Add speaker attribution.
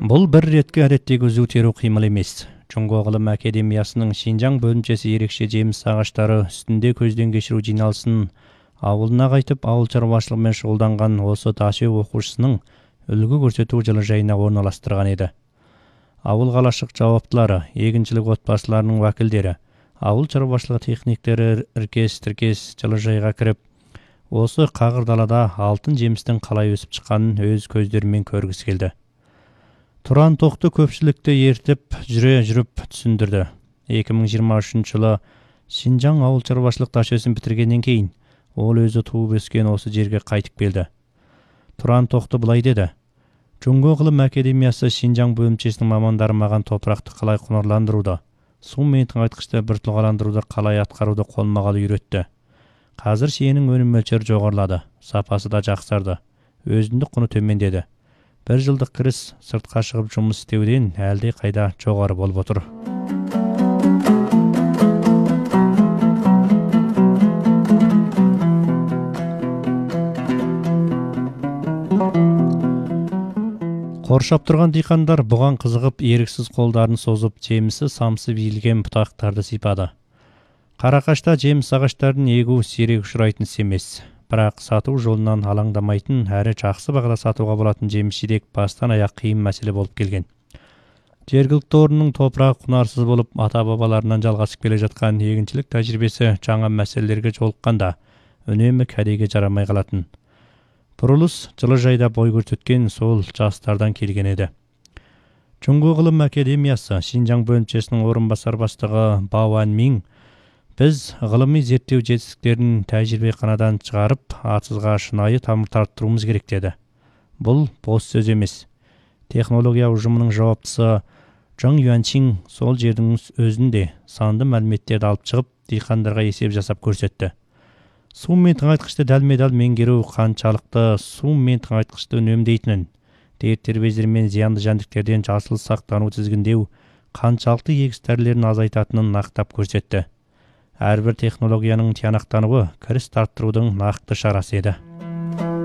Speaker 1: Бұл бір ретке әдеттегі үзу теру қимыл емес. Чоңго ғылым академиясының Шинжаң бөлімшесі ерекше жеміс ағаштары үстінде көзден кешіру жиналысын ауылына қайтып, ауыл шаруашылығымен шұғылданған осы таши оқушысының үлгі көрсету жылыжайына орналастырған еді. Ауыл қалашық жауаптылары, егіншілік отбасыларының уәкілдері, ауыл шаруашылығы техниктері іркес-тіркес жылыжайға кіріп, осы қағыр далада алтын жемістің қалай өсіп шыққанын өз көздерімен көргісі келді. Тұран тоқты көпшілікті ертіп, жүріп түсіндірді. 2023 жылы Шинжаң ауыл шаруашылық ташөсін бітіргеннен кейін, ол өзі туып өскен осы жерге қайтып келді. Тұран тоқты былай деді: Чоңго ғылым академиясы Шинжаң бөлімшесінің мамандары маған топырақты қалай құнарландыруды, су мен тыңайтқышты біртұлғаландыруды қалай атқаруды қолма-қол үйретті. Қазір шиенің өнім мөлшері жоғарылады, сапасы да жақсарды, өзіндік құны төмендеді. Бір жылдық кіріс сыртқа шығып жұмыс істеуден әлде қайда жоғары болып отыр. Қоршап тұрған диқандар бұған қызығып, еріксіз қолдарын созып, жемісі самсы бейілген бұтақтарды сипады. Қарақашта жеміс ағаштарын егу сирек ұшырайтын іс емес. Бірақ сату жолынан алаңдамайтын, әрі жақсы бағада сатуға болатын жеміс-жидек бастан аяқ қиын мәселе болып келген. Жергілікті орынның топырағы құнарсыз болып, ата-бабаларынан жалғасып келе жатқан егіншілік тәжірибесі жаңа мәселелерге жолыққанда үнемі кәдеге жарамай қалатын. Бұрылыс жылыжайда бой көрсеткен сол жастардан келген еді. Чоңго ғылым академиясы Шинжаң бөлімшесінің орынбасар бастығы Бао Анмин: біз ғылыми зерттеу жетістіктерін тәжірибе қанадан шығарып, атсызға шынайы тамыр тарттыруымыз керек деді. Бұл бос сөз емес. Технология ұжымының жауаптысы Чжан Юанчин сол жердің өзінде санды мәліметтерді алып шығып, диқандарға есеп жасап көрсетті. Су мен тыңайтқышты дәлме-дәл меңгеру қаншалықты су мен тыңайтқышты үнемдейтінін, дерттер бездері мен зиянды жәндіктерден жасыл сақтану тізгіндеу қаншалықты егіс дәрілерін азайтатынын нақтап көрсетті. Әрбір технологияның тиянақтануы кіріс тарттырудың нақты шарасы еді.